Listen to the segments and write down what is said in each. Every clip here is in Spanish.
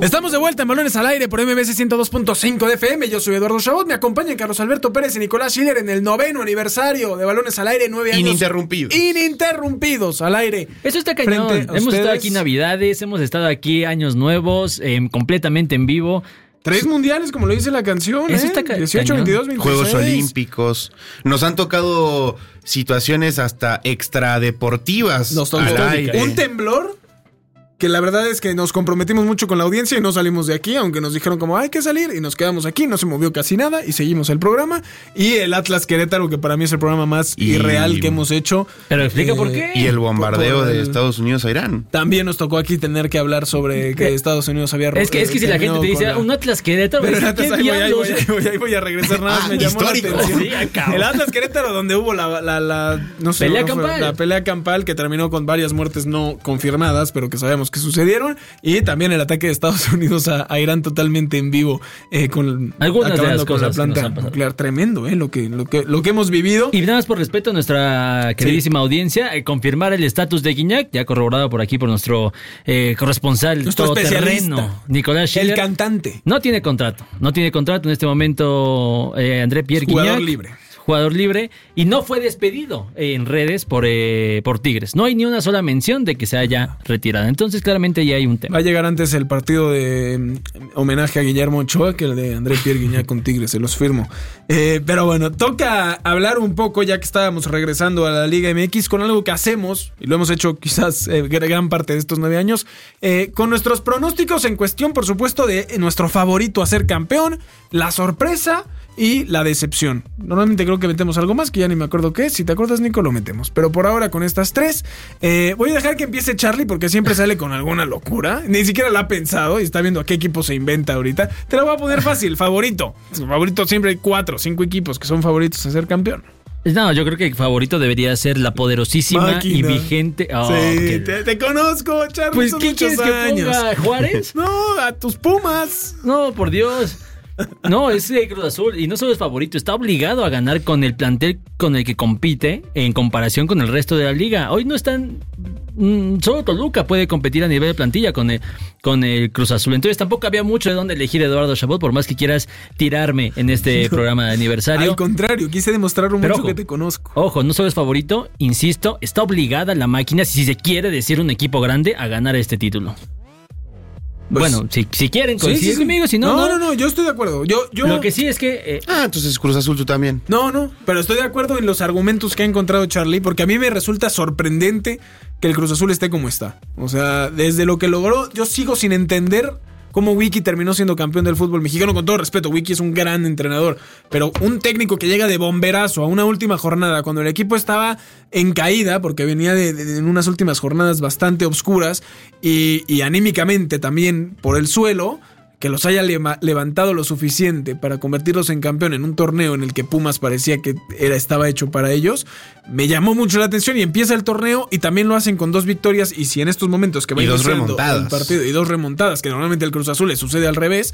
Estamos de vuelta en Balones al Aire por MBC 102.5 de FM. Yo soy Eduardo Chabot. Me acompañan Carlos Alberto Pérez y Nicolás Schiller en el 9º aniversario de Balones al Aire. 9 años ininterrumpidos al aire. Eso está cañón. Hemos estado aquí Navidades, hemos estado aquí Años Nuevos, completamente en vivo. 3 mundiales, como lo dice la canción. Eso está 18, 22, 26. Juegos Olímpicos. Nos han tocado situaciones hasta extradeportivas. Nos tocó un temblor. Que la verdad es que nos comprometimos mucho con la audiencia y no salimos de aquí, aunque nos dijeron como hay que salir y nos quedamos aquí, no se movió casi nada y seguimos el programa. Y el Atlas Querétaro, que para mí es el programa más irreal que hemos hecho. Pero explica por qué. Y el bombardeo de Estados Unidos a Irán. También nos tocó aquí tener que hablar sobre que Estados Unidos había Es que si la gente te dice un Atlas Querétaro, ahí voy a regresar nada más, me llamó histórico. la atención. Sí, el Atlas Querétaro, donde hubo la pelea campal, que terminó con varias muertes no confirmadas, pero que sabemos que sucedieron, y también el ataque de Estados Unidos a Irán totalmente en vivo, con algunas de las con la cosas planta nuclear. Tremendo, lo que hemos vivido. Y nada más por respeto a nuestra queridísima audiencia, confirmar el estatus de Guiñac, ya corroborado por aquí por nuestro corresponsal, nuestro todoterreno, Nicolás Schiller. El cantante. No tiene contrato en este momento, André Pierre Guiñac. Jugador libre, y no fue despedido en redes por Tigres. No hay ni una sola mención de que se haya retirado. Entonces, claramente ya hay un tema. Va a llegar antes el partido de homenaje a Guillermo Ochoa que el de André Pierre Guiñac con Tigres, se los firmo. Pero bueno, toca hablar un poco, ya que estábamos regresando a la Liga MX, con algo que hacemos, y lo hemos hecho quizás gran parte de estos 9 años, con nuestros pronósticos en cuestión, por supuesto, de nuestro favorito a ser campeón, la sorpresa y la decepción. Normalmente creo que metemos algo más, que ya ni me acuerdo qué es. Si te acuerdas, Nico, lo metemos. Pero por ahora con estas 3, voy a dejar que empiece Charlie, porque siempre sale con alguna locura. Ni siquiera la ha pensado y está viendo a qué equipo se inventa ahorita. Te la voy a poner fácil, favorito. Favorito, siempre hay 4 o 5 equipos que son favoritos a ser campeón. No, yo creo que el favorito debería ser la poderosísima Máquina. Y vigente. Oh, sí, te conozco, Charlie. Pues, ¿qué quieres años. Que ponga Juárez? No, a tus Pumas. No, por Dios. No, es Cruz Azul, y no solo es favorito, está obligado a ganar con el plantel con el que compite en comparación con el resto de la liga. Hoy no están... solo Toluca puede competir a nivel de plantilla con el Cruz Azul. Entonces tampoco había mucho de dónde elegir Eduardo Chabot, por más que quieras tirarme en este programa de aniversario. Al contrario, quise demostrar mucho que te conozco. Ojo, no solo es favorito, insisto, está obligada la máquina, si se quiere decir un equipo grande, a ganar este título. Pues, bueno, si quieren coincidir conmigo, si no, no, yo estoy de acuerdo. Yo lo que sí es que... entonces Cruz Azul tú también. No, pero estoy de acuerdo en los argumentos que ha encontrado Charlie, porque a mí me resulta sorprendente que el Cruz Azul esté como está. O sea, desde lo que logró, yo sigo sin entender cómo Wiki terminó siendo campeón del fútbol mexicano. Con todo respeto, Wiki es un gran entrenador, pero un técnico que llega de bomberazo a una última jornada, cuando el equipo estaba en caída, porque venía de unas últimas jornadas bastante obscuras, y anímicamente también por el suelo, que los haya levantado lo suficiente para convertirlos en campeón en un torneo en el que Pumas parecía que estaba hecho para ellos, me llamó mucho la atención. Y empieza el torneo y también lo hacen con 2 victorias, y si en estos momentos que va iniciando el partido y 2 remontadas, que normalmente al Cruz Azul le sucede al revés,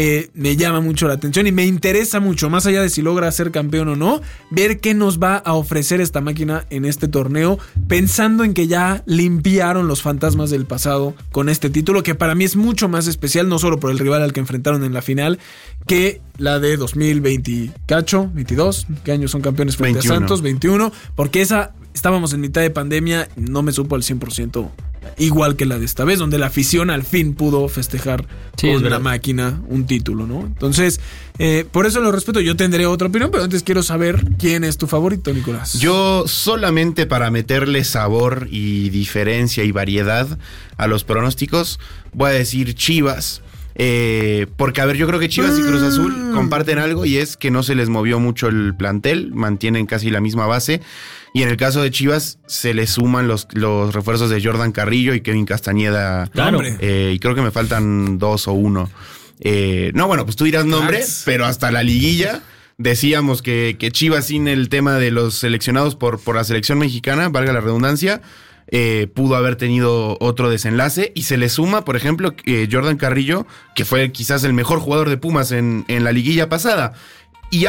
me llama mucho la atención y me interesa mucho, más allá de si logra ser campeón o no, ver qué nos va a ofrecer esta máquina en este torneo, pensando en que ya limpiaron los fantasmas del pasado con este título, que para mí es mucho más especial, no solo por el rival al que enfrentaron en la final, que la de 2020, 22, ¿qué años son campeones frente 21. A Santos? 21, porque esa estábamos en mitad de pandemia, no me supo al 100% igual que la de esta vez, donde la afición al fin pudo festejar con la máquina un título, ¿no? Entonces, por eso lo respeto. Yo tendré otra opinión, pero antes quiero saber quién es tu favorito, Nicolás. Yo, solamente para meterle sabor y diferencia y variedad a los pronósticos, voy a decir Chivas. Porque, a ver, yo creo que Chivas y Cruz Azul comparten algo, y es que no se les movió mucho el plantel, mantienen casi la misma base, y en el caso de Chivas se les suman los refuerzos de Jordan Carrillo y Kevin Castañeda. Claro. Y creo que me faltan 2 o 1. No, bueno, pues tú dirás nombres, pero hasta la liguilla decíamos que Chivas, sin el tema de los seleccionados por la selección mexicana, valga la redundancia, pudo haber tenido otro desenlace, y se le suma, por ejemplo, Jordan Carrillo, que fue quizás el mejor jugador de Pumas en la liguilla pasada. Y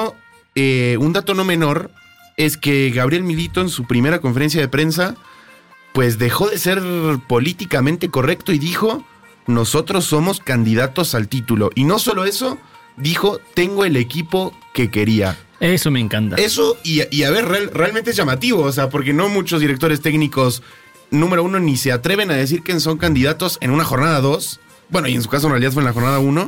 un dato no menor es que Gabriel Milito, en su primera conferencia de prensa, pues dejó de ser políticamente correcto y dijo: nosotros somos candidatos al título. Y no solo eso, dijo, tengo el equipo que quería. Eso me encanta. Eso, y a ver, realmente es llamativo, o sea, porque no muchos directores técnicos, número uno, ni se atreven a decir que son candidatos en una jornada 2. Bueno, y en su caso en realidad fue en la jornada 1.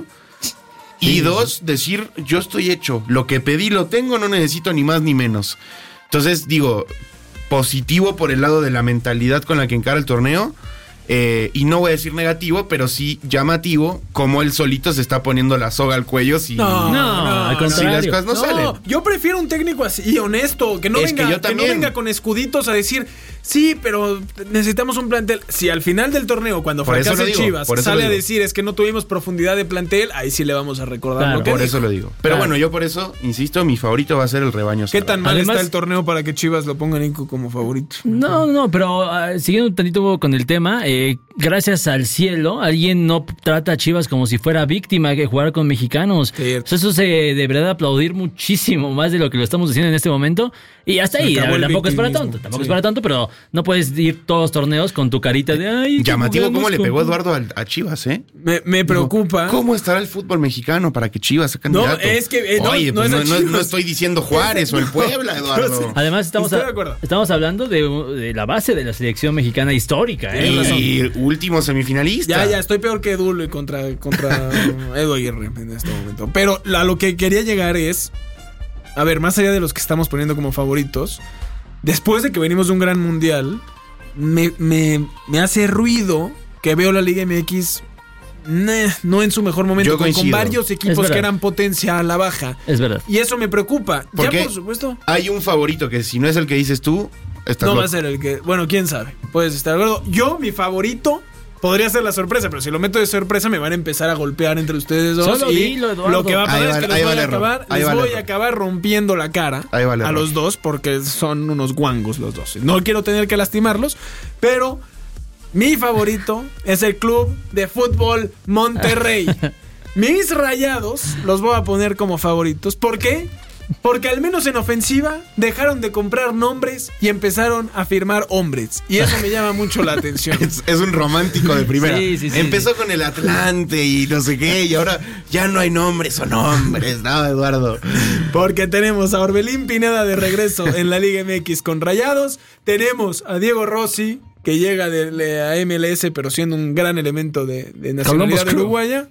Y 2, decir, yo estoy hecho, lo que pedí lo tengo, no necesito ni más ni menos. Entonces, digo, positivo por el lado de la mentalidad con la que encara el torneo. Y no voy a decir negativo, pero sí llamativo, como él solito se está poniendo la soga al cuello si, al contrario. si las cosas no salen. Yo prefiero un técnico así, honesto, que no venga con escuditos a decir, sí, pero necesitamos un plantel. Si al final del torneo, cuando fracase Chivas, sale a decir es que no tuvimos profundidad de plantel, ahí sí le vamos a recordar lo que por dijo. Eso lo digo. Pero bueno, yo por eso, insisto, mi favorito va a ser el rebaño. ¿Qué tan mal está el torneo para que Chivas lo ponga Nico como favorito? No, pero siguiendo un tantito con el tema, gracias al cielo, alguien no trata a Chivas como si fuera víctima que jugar con mexicanos. Eso se debería de aplaudir muchísimo más de lo que lo estamos diciendo en este momento. Y hasta ahí, tampoco es para tanto, pero no puedes ir todos los torneos con tu carita de ay. Llamativo cómo le pegó Eduardo a Chivas, ¿eh? Me preocupa. ¿Cómo estará el fútbol mexicano para que Chivas sea candidato? No, es que oye, pues no estoy diciendo Juárez o el Puebla, Eduardo. Además, estamos hablando de la base de la selección mexicana histórica, ¿eh? Y último semifinalista. Ya, estoy peor que Edu contra Edu Aguirre en este momento. Pero a lo que quería llegar es, a ver, más allá de los que estamos poniendo como favoritos, después de que venimos de un gran mundial, me hace ruido que veo la Liga MX no en su mejor momento, con varios equipos que eran potencia a la baja. Es verdad. Y eso me preocupa. Porque ya, por supuesto. Hay un favorito que si no es el que dices tú, no va a ser el que... Bueno, quién sabe. Puedes estar de acuerdo. Yo, mi favorito... Podría ser la sorpresa, pero si lo meto de sorpresa me van a empezar a golpear entre ustedes dos. Solo y dilo, lo que va a pasar es que les voy a acabar rompiendo la cara a los dos porque son unos guangos los dos. No quiero tener que lastimarlos, pero mi favorito es el Club de Fútbol Monterrey. Mis Rayados los voy a poner como favoritos. ¿Por qué? Porque al menos en ofensiva dejaron de comprar nombres y empezaron a firmar hombres. Y eso me llama mucho la atención. Es un romántico de primera. Sí. Empezó con el Atlante y no sé qué, y ahora ya no hay nombres, son hombres, ¿no, Eduardo? Porque tenemos a Orbelín Pineda de regreso en la Liga MX con Rayados. Tenemos a Diego Rossi, que llega de la MLS, pero siendo un gran elemento de nacionalidad uruguaya.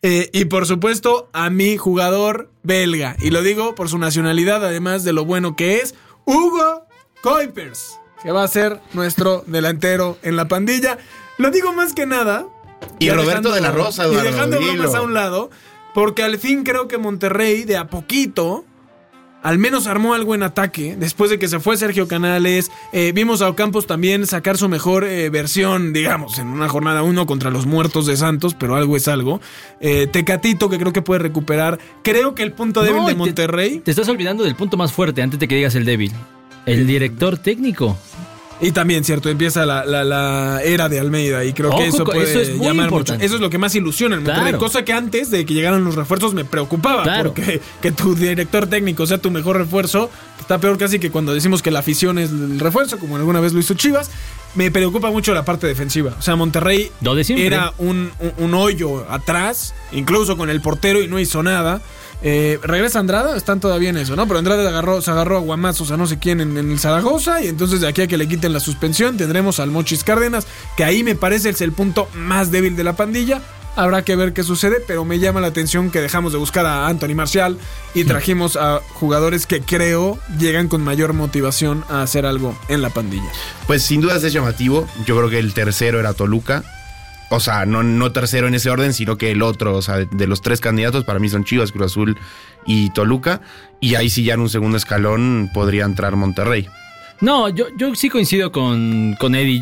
Y por supuesto a mi jugador belga, y lo digo por su nacionalidad, además de lo bueno que es, Hugo Kuipers, que va a ser nuestro delantero en la pandilla. Lo digo más que nada. Y Roberto de la Rosa, Eduardo. Y dejando bromas a un lado, porque al fin creo que Monterrey de a poquito al menos armó algo en ataque. Después de que se fue Sergio Canales, vimos a Ocampos también sacar su mejor versión, digamos, en una jornada 1 contra los muertos de Santos, pero algo es algo. Tecatito, que creo que puede recuperar. Creo que el punto débil de Monterrey... Te estás olvidando del punto más fuerte antes de que digas el débil. El director técnico. Y también, cierto, empieza la era de Almeida y creo que eso puede llamar mucho. Eso es lo que más ilusiona en Monterrey. Claro. Cosa que antes de que llegaran los refuerzos me preocupaba. Claro. Porque que tu director técnico sea tu mejor refuerzo, está peor casi que cuando decimos que la afición es el refuerzo, como alguna vez lo hizo Chivas. Me preocupa mucho la parte defensiva. O sea, Monterrey era un hoyo atrás, incluso con el portero, y no hizo nada. Regresa Andrada, están todavía en eso, ¿no? Pero Andrada se agarró a guamazos a no sé quién en el Zaragoza, y entonces de aquí a que le quiten la suspensión tendremos al Mochis Cárdenas, que ahí me parece es el punto más débil de la pandilla. Habrá que ver qué sucede, pero me llama la atención que dejamos de buscar a Anthony Martial y trajimos a jugadores que creo llegan con mayor motivación a hacer algo en la pandilla. Pues sin duda es llamativo. Yo creo que el tercero era Toluca. O sea, no tercero en ese orden, sino que el otro, o sea, de los tres candidatos, para mí son Chivas, Cruz Azul y Toluca. Y ahí sí ya en un segundo escalón podría entrar Monterrey. No, yo sí coincido con Eddie.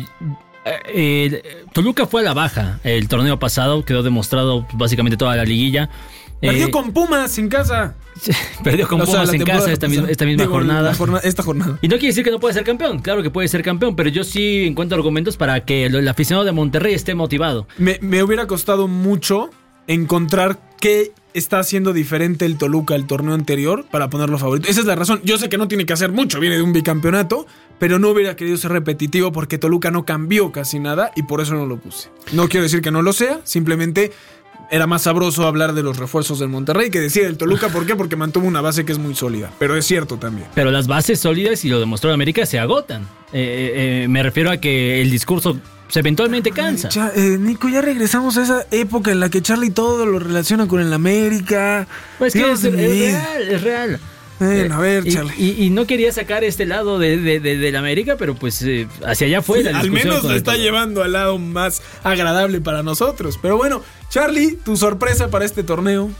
Toluca fue a la baja el torneo pasado, quedó demostrado básicamente toda la liguilla. Perdió con Pumas en casa. Perdió con Pumas en casa esta misma jornada. Esta jornada. Y no quiere decir que no puede ser campeón. Claro que puede ser campeón, pero yo sí encuentro argumentos para que el aficionado de Monterrey esté motivado. Me hubiera costado mucho encontrar ¿qué está haciendo diferente el Toluca al torneo anterior para ponerlo favorito? Esa es la razón. Yo sé que no tiene que hacer mucho, viene de un bicampeonato, pero no hubiera querido ser repetitivo porque Toluca no cambió casi nada y por eso no lo puse. No quiero decir que no lo sea, simplemente era más sabroso hablar de los refuerzos del Monterrey que decir del Toluca. ¿Por qué? Porque mantuvo una base que es muy sólida. Pero es cierto también. Pero las bases sólidas, y lo demostró en América, se agotan. Me refiero a que el discurso eventualmente cansa. Nico, ya regresamos a esa época en la que Charlie todo lo relaciona con el América. Pues que es real. Bueno, a ver, Charlie. Y no quería sacar este lado de la América, pero pues hacia allá fue la discusión. Al menos lo está llevando al lado más agradable para nosotros. Pero bueno, Charlie, tu sorpresa para este torneo.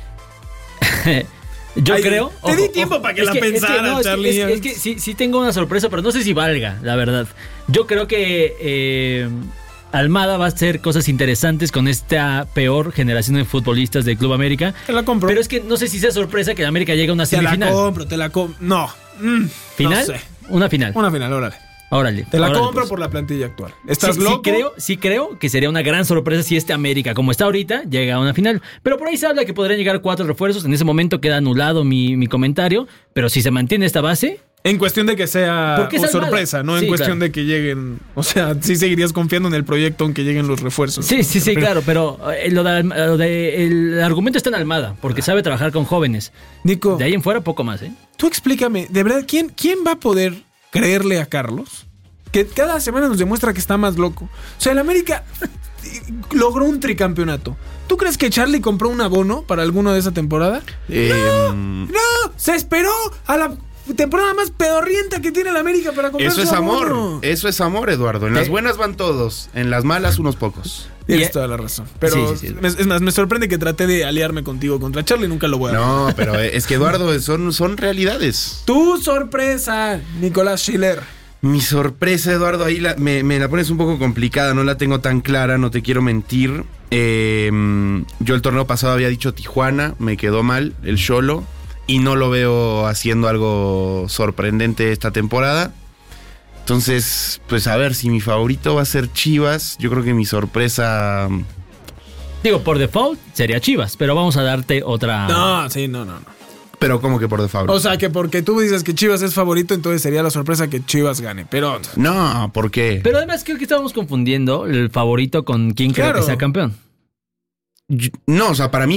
Yo creo. Te di tiempo para que la pensaras, Charlie. Es que sí tengo una sorpresa, pero no sé si valga, la verdad. Yo creo que Almada va a hacer cosas interesantes con esta peor generación de futbolistas del Club América. Te la compro. Pero es que no sé si sea sorpresa que el América llegue a una semifinal. Te la compro. No. ¿Final? No sé. Una final. Una final, órale. Te la compro por la plantilla actual. ¿Estás loco? Sí creo que sería una gran sorpresa si este América, como está ahorita, llega a una final. Pero por ahí se habla que podrían llegar 4 refuerzos. En ese momento queda anulado mi comentario. Pero si se mantiene esta base... En cuestión de que sea sorpresa, no en cuestión de que lleguen... O sea, sí seguirías confiando en el proyecto aunque lleguen los refuerzos. Sí, claro, pero el argumento está en Almada, porque sabe trabajar con jóvenes. Nico, de ahí en fuera poco más, ¿eh? Tú explícame, de verdad, ¿quién va a poder creerle a Carlos? Que cada semana nos demuestra que está más loco. O sea, el América logró un tricampeonato. ¿Tú crees que Charlie compró un abono para alguno de esa temporada? No, se esperó a la temporada más pedorrienta que tiene el América para comprar Eso es amor, eso es amor, Eduardo. En las buenas van todos, en las malas unos pocos. Tienes toda la razón. Pero sí. Es más, me sorprende que traté de aliarme contigo contra Charlie, nunca lo voy a hacer. No, pero es que, Eduardo, son realidades. Tu sorpresa, Nicolás Schiller. Mi sorpresa, Eduardo, ahí me la pones un poco complicada, no la tengo tan clara, no te quiero mentir. Yo el torneo pasado había dicho Tijuana, me quedó mal, el Xolo, y no lo veo haciendo algo sorprendente esta temporada. Entonces, pues a ver, si mi favorito va a ser Chivas, yo creo que mi sorpresa... Digo, por default sería Chivas, pero vamos a darte otra... No. Pero ¿cómo que por default? O sea, que porque tú dices que Chivas es favorito, entonces sería la sorpresa que Chivas gane. Pero... No, ¿por qué? Pero además creo que estábamos confundiendo el favorito con quién creo que sea campeón. No, o sea, para mí